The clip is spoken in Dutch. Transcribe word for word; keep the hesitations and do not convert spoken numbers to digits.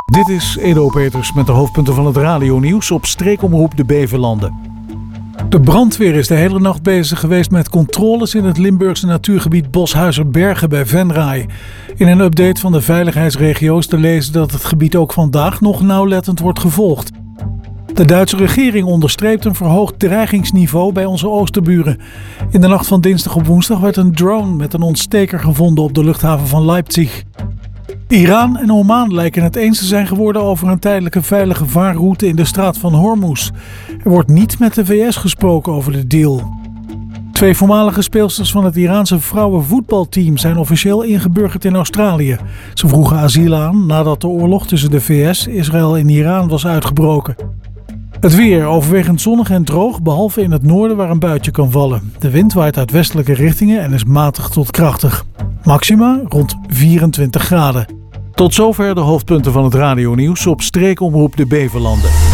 Dit is Edo Peters met de hoofdpunten van het radionieuws op streekomroep de Beverlanden. De brandweer is de hele nacht bezig geweest met controles in het Limburgse natuurgebied Boshuizer-Bergen bij Venray. In een update van de veiligheidsregio's te lezen dat het gebied ook vandaag nog nauwlettend wordt gevolgd. De Duitse regering onderstreept een verhoogd dreigingsniveau bij onze oosterburen. In de nacht van dinsdag op woensdag werd een drone met een ontsteker gevonden op de luchthaven van Leipzig. Iran en Oman lijken het eens te zijn geworden over een tijdelijke veilige vaarroute in de straat van Hormuz. Er wordt niet met de V S gesproken over de deal. Twee voormalige speelsters van het Iraanse vrouwenvoetbalteam zijn officieel ingeburgerd in Australië. Ze vroegen asiel aan nadat de oorlog tussen de V S, Israël en Iran was uitgebroken. Het weer overwegend zonnig en droog, behalve in het noorden waar een buitje kan vallen. De wind waait uit westelijke richtingen en is matig tot krachtig. Maxima rond vierentwintig graden. Tot zover de hoofdpunten van het radionieuws op streekomroep de Beverlanden.